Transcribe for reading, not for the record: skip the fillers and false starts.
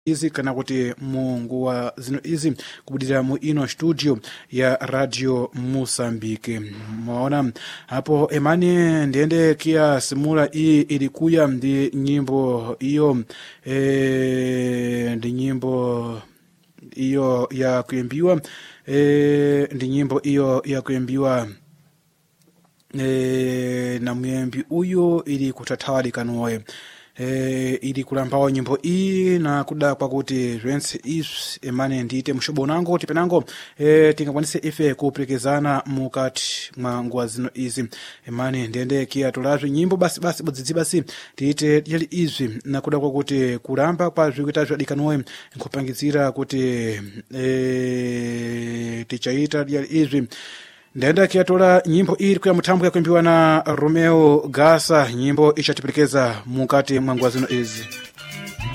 izi kana kuti mungu wa zino izi kubudira mu ino studio ya Radio Mosambike. Mwaona hapo Emani ndiende kia simula hii ilikuya ndi nyimbo iyo ndi nyimbo iyo ya kuimbiwa ndi nyimbo iyo ya kuimbiwa na mwembi uyo ili kutatawali kanuwe ili kulambawa nyimbo hii na kuda kwa kuti rents is Emani ndite mshobo nango tipenango tingakwanise ife kuprekezana mukati mwa nguwa zino izi. Emani ndiende kia tulazi nyimbo basi budzizi basi tiite yali izi na kuda kwa kuti kulamba kwa zvikita adikanuwe nkupangizira kuti tichaita yali izi. Ndenda kiatola nyimbo iri kuya mutambo ya kuimbiwa na Romeo Gasa, nyimbo ichatipelekeza mukati mwa nguwa zino izi.